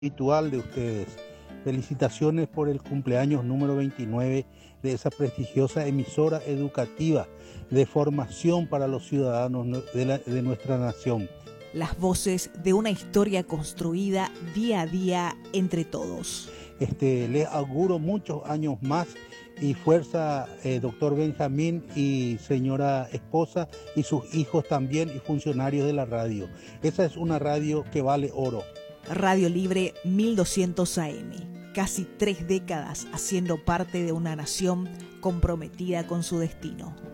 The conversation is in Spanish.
habitual de ustedes. Felicitaciones por el cumpleaños número 29 de esa prestigiosa emisora educativa de formación para los ciudadanos de nuestra nación. Las voces de una historia construida día a día entre todos. Les auguro muchos años más y fuerza, doctor Benjamín y señora esposa y sus hijos también y funcionarios de la radio. Esa es una radio que vale oro. Radio Libre 1200 AM. Casi 3 décadas haciendo parte de una nación comprometida con su destino.